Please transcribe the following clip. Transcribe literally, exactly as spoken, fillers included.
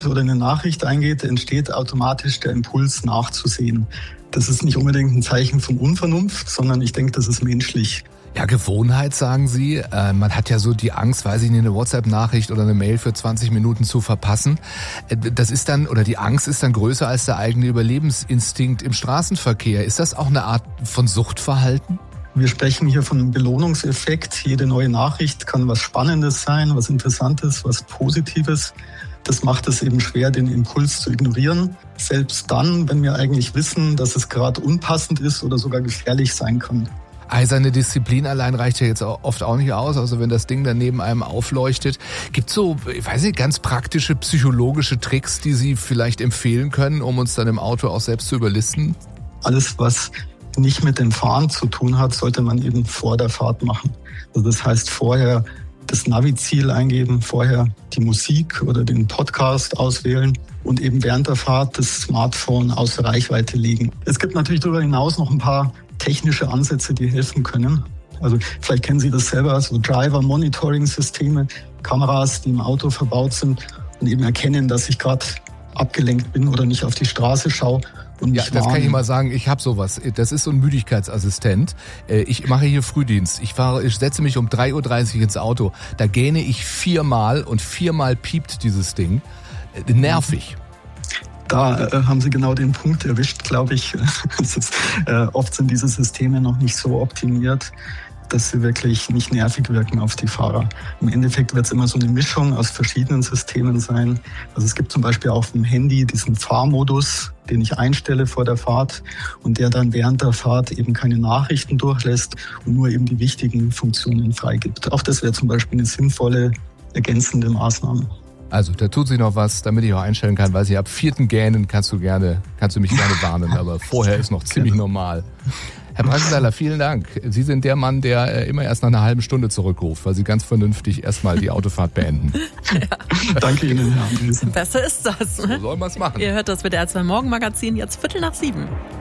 oder eine Nachricht eingeht, entsteht automatisch der Impuls nachzusehen. Das ist nicht unbedingt ein Zeichen von Unvernunft, sondern ich denke, das ist menschlich. Ja, Gewohnheit, sagen Sie. Äh, man hat ja so die Angst, weiß ich nicht, eine WhatsApp-Nachricht oder eine Mail für zwanzig Minuten zu verpassen. Äh, das ist dann, oder die Angst ist dann größer als der eigene Überlebensinstinkt im Straßenverkehr. Ist das auch eine Art von Suchtverhalten? Wir sprechen hier von einem Belohnungseffekt. Jede neue Nachricht kann was Spannendes sein, was Interessantes, was Positives. Das macht es eben schwer, den Impuls zu ignorieren. Selbst dann, wenn wir eigentlich wissen, dass es gerade unpassend ist oder sogar gefährlich sein kann. Eiserne Disziplin allein reicht ja jetzt oft auch nicht aus, also wenn das Ding dann neben einem aufleuchtet. Gibt's so, ich weiß nicht, ganz praktische psychologische Tricks, die Sie vielleicht empfehlen können, um uns dann im Auto auch selbst zu überlisten? Alles, was nicht mit dem Fahren zu tun hat, sollte man eben vor der Fahrt machen. Also das heißt, vorher das Navi-Ziel eingeben, vorher die Musik oder den Podcast auswählen und eben während der Fahrt das Smartphone außer Reichweite legen. Es gibt natürlich darüber hinaus noch ein paar technische Ansätze, die helfen können. Also vielleicht kennen Sie das selber, so Driver-Monitoring-Systeme, Kameras, die im Auto verbaut sind und eben erkennen, dass ich gerade abgelenkt bin oder nicht auf die Straße schaue. Und ja, das kann ich mal sagen, ich habe sowas. Das ist so ein Müdigkeitsassistent. Ich mache hier Frühdienst. Ich fahre, ich setze mich um drei Uhr dreißig ins Auto. Da gähne ich viermal und viermal piept dieses Ding. Nervig. Da äh, haben Sie genau den Punkt erwischt, glaube ich. Es ist, äh, oft sind diese Systeme noch nicht so optimiert, dass sie wirklich nicht nervig wirken auf die Fahrer. Im Endeffekt wird es immer so eine Mischung aus verschiedenen Systemen sein. Also es gibt zum Beispiel auf dem Handy diesen Fahrmodus, den ich einstelle vor der Fahrt und der dann während der Fahrt eben keine Nachrichten durchlässt und nur eben die wichtigen Funktionen freigibt. Auch das wäre zum Beispiel eine sinnvolle ergänzende Maßnahme. Also, da tut sich noch was, damit ich auch einstellen kann, weil sie ab vierten Gähnen kannst du gerne, kannst du mich gerne warnen, aber vorher ist noch ziemlich normal. Herr Brackenseiler, vielen Dank. Sie sind der Mann, der immer erst nach einer halben Stunde zurückruft, weil Sie ganz vernünftig erstmal die Autofahrt beenden. Ja. Danke Ihnen, Herr Andresen. Besser ist das. So soll man es machen. Ihr hört das mit der R zwei Morgen Magazin, jetzt Viertel nach sieben.